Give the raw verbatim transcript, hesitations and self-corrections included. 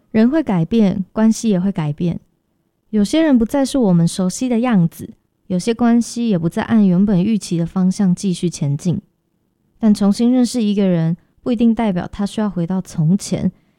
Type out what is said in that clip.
人会改变，关系也会改变。有些人不再是我们熟悉的样子，有些关系也不再按原本预期的方向继续前进。但重新认识一个人，不一定代表他需要回到从前，